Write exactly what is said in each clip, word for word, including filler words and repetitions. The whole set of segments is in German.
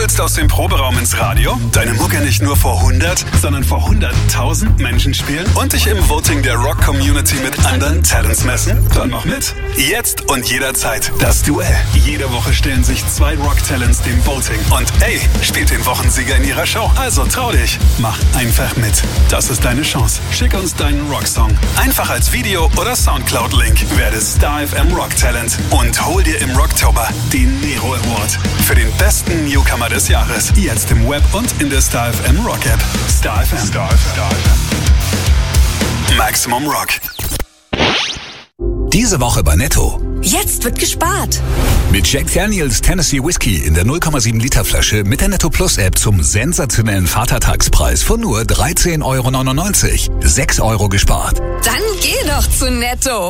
willst aus dem Proberaum ins Radio? Deine Mucke nicht nur vor hundert, sondern vor hunderttausend Menschen spielen? Und dich im Voting der Rock-Community mit anderen Talents messen? Dann mach mit. Jetzt und jederzeit das Duell. Jede Woche stellen sich zwei Rock-Talents dem Voting. Und ey, spielt den Wochensieger in ihrer Show. Also trau dich. Mach einfach mit. Das ist deine Chance. Schick uns deinen Rocksong. Einfach als Video oder Soundcloud-Link. Werde Star F M Rock-Talent und hol dir im Rocktober den Nero Award für den besten Newcomer des Jahres. Jetzt im Web und in der Star F M Rock App. Star F M. Star F M. Maximum Rock. Diese Woche bei Netto. Jetzt wird gespart. Mit Jack Daniels Tennessee Whiskey in der null Komma sieben Liter Flasche mit der Netto Plus App zum sensationellen Vatertagspreis von nur dreizehn Euro neunundneunzig. sechs Euro gespart. Dann geh doch zu Netto.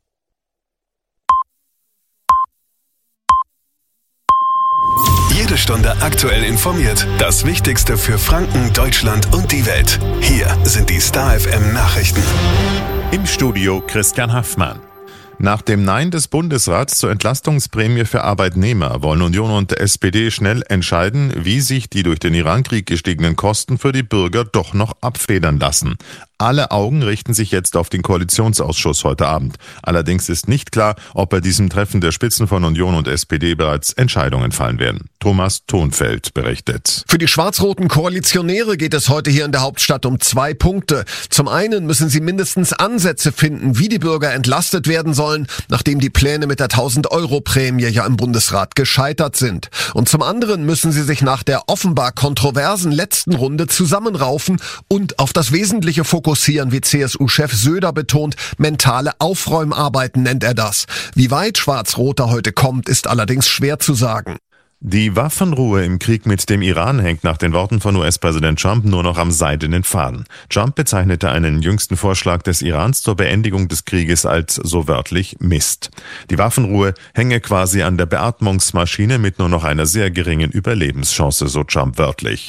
Jede Stunde aktuell informiert. Das Wichtigste für Franken, Deutschland und die Welt. Hier sind die Star F M Nachrichten. Im Studio Christian Haffmann. Nach dem Nein des Bundesrats zur Entlastungsprämie für Arbeitnehmer wollen Union und S P D schnell entscheiden, wie sich die durch den Irankrieg gestiegenen Kosten für die Bürger doch noch abfedern lassen. Alle Augen richten sich jetzt auf den Koalitionsausschuss heute Abend. Allerdings ist nicht klar, ob bei diesem Treffen der Spitzen von Union und S P D bereits Entscheidungen fallen werden. Thomas Thonfeld berichtet. Für die schwarz-roten Koalitionäre geht es heute hier in der Hauptstadt um zwei Punkte. Zum einen müssen sie mindestens Ansätze finden, wie die Bürger entlastet werden sollen, nachdem die Pläne mit der tausend-Euro-Prämie ja im Bundesrat gescheitert sind. Und zum anderen müssen sie sich nach der offenbar kontroversen letzten Runde zusammenraufen und auf das Wesentliche fokussieren, wie C S U-Chef Söder betont. Mentale Aufräumarbeiten nennt er das. Wie weit Schwarz-Roter heute kommt, ist allerdings schwer zu sagen. Die Waffenruhe im Krieg mit dem Iran hängt nach den Worten von U S-Präsident Trump nur noch am seidenen Faden. Trump bezeichnete einen jüngsten Vorschlag des Irans zur Beendigung des Krieges als so wörtlich Mist. Die Waffenruhe hänge quasi an der Beatmungsmaschine mit nur noch einer sehr geringen Überlebenschance, so Trump wörtlich.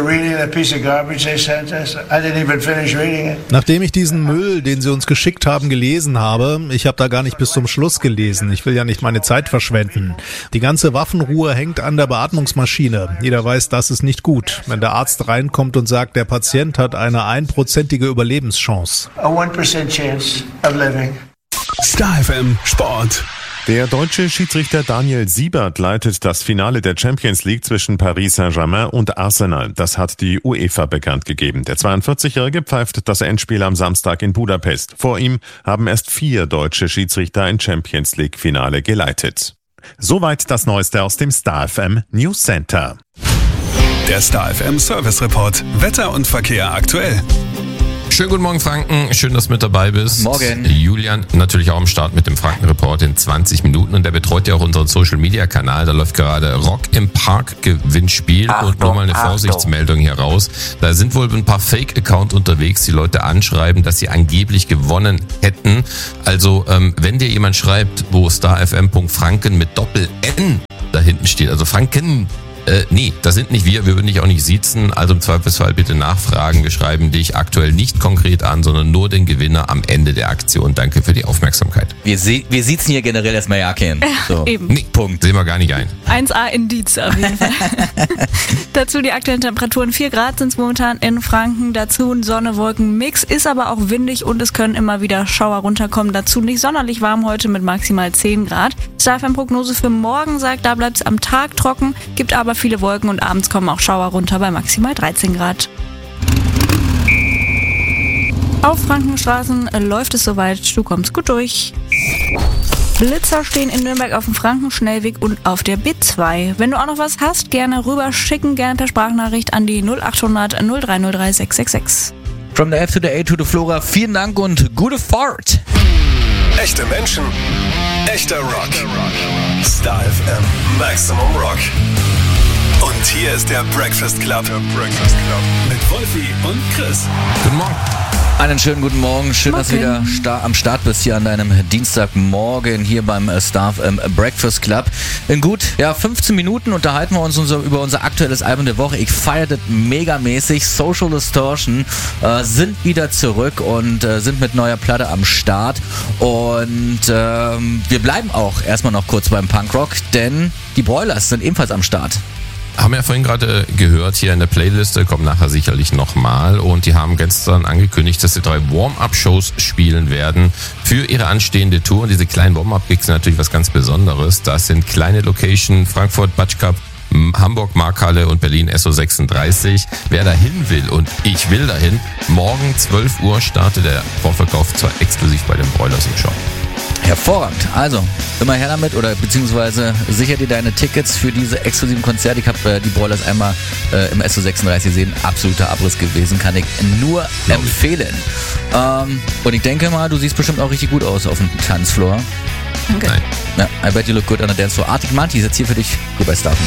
Nachdem ich diesen Müll, den sie uns geschickt haben, gelesen habe, ich habe da gar nicht bis zum Schluss gelesen. Ich will ja nicht meine Zeit verschwenden. Die ganze Waffenruhe hängt an der Beatmungsmaschine. Jeder weiß, das ist nicht gut. Wenn der Arzt reinkommt und sagt, der Patient hat eine einprozentige Überlebenschance. A one percent chance of living. Star F M Sport. Der deutsche Schiedsrichter Daniel Siebert leitet das Finale der Champions League zwischen Paris Saint-Germain und Arsenal. Das hat die UEFA bekannt gegeben. Der zweiundvierzigjährige pfeift das Endspiel am Samstag in Budapest. Vor ihm haben erst vier deutsche Schiedsrichter ein Champions League Finale geleitet. Soweit das Neueste aus dem Star F M News Center. Der Star F M Service Report. Wetter und Verkehr aktuell. Schönen guten Morgen, Franken. Schön, dass du mit dabei bist. Morgen. Julian natürlich auch am Start mit dem Franken-Report in zwanzig Minuten. Und der betreut ja auch unseren Social-Media-Kanal. Da läuft gerade Rock im Park-Gewinnspiel. Achtung, und nur mal eine Achtung. Vorsichtsmeldung hier raus. Da sind wohl ein paar Fake-Accounts unterwegs, die Leute anschreiben, dass sie angeblich gewonnen hätten. Also, ähm, wenn dir jemand schreibt, wo starfm.franken mit Doppel-N da hinten steht, also Franken... Äh, nee, das sind nicht wir, wir würden dich auch nicht siezen, also im Zweifelsfall bitte nachfragen. Wir schreiben dich aktuell nicht konkret an, sondern nur den Gewinner am Ende der Aktion. Danke für die Aufmerksamkeit. Wir, se- wir siezen hier generell erstmal ja kennen. So. Eben. Nee, Punkt. Sehen wir gar nicht ein. eins a Indiz auf jeden Fall. Dazu die aktuellen Temperaturen. vier Grad sind es momentan in Franken. Dazu ein Sonne-Wolken-Mix. Ist aber auch windig und es können immer wieder Schauer runterkommen. Dazu nicht sonderlich warm heute mit maximal zehn Grad. Star F M-Prognose für morgen sagt, da bleibt es am Tag trocken, gibt aber viele Wolken und abends kommen auch Schauer runter bei maximal dreizehn Grad. Auf Frankenstraßen läuft es soweit, du kommst gut durch. Blitzer stehen in Nürnberg auf dem Frankenschnellweg und auf der B zwei. Wenn du auch noch was hast, gerne rüber schicken, gerne per Sprachnachricht an die null achthundert null drei null drei sechs sechs sechs. From the F to the A to the Flora, vielen Dank und gute Fahrt. Echte Menschen, echter Rock. Star F M Maximum Rock. Und hier ist der Breakfast Club. Der Breakfast Club. Mit Wolfi und Chris. Guten Morgen. Einen schönen guten Morgen. Schön, Morgen. dass du wieder sta- am Start bist hier an deinem Dienstagmorgen hier beim äh, Star F M Breakfast Club. In gut ja, fünfzehn Minuten unterhalten wir uns unser, über unser aktuelles Album der Woche. Ich feiere das megamäßig. Social Distortion äh, sind wieder zurück und äh, sind mit neuer Platte am Start. Und ähm, wir bleiben auch erstmal noch kurz beim Punkrock, denn die Broilers sind ebenfalls am Start. haben ja vorhin gerade gehört, hier in der Playliste kommen nachher sicherlich nochmal und die haben gestern angekündigt, dass sie drei Warm-Up-Shows spielen werden für ihre anstehende Tour. Und diese kleinen Warm-Up-Gigs sind natürlich was ganz Besonderes. Das sind kleine Location, Frankfurt, Batschkap, Hamburg, Markhalle und Berlin S O sechsunddreißig. Wer dahin will und ich will dahin, morgen zwölf Uhr startet der Vorverkauf, zwar exklusiv bei den Broilers im Shop. Hervorragend. Also, immer her damit oder beziehungsweise sicher dir deine Tickets für diese exklusiven Konzerte. Ich habe äh, die Broilers einmal äh, im S O sechsunddreißig gesehen. Absoluter Abriss gewesen. Kann ich nur empfehlen. Ähm, und ich denke mal, du siehst bestimmt auch richtig gut aus auf dem Tanzfloor. Danke. Nein. Ja, I bet you look good on the dance floor. Arctic Monkeys jetzt hier für dich hier bei Star F M.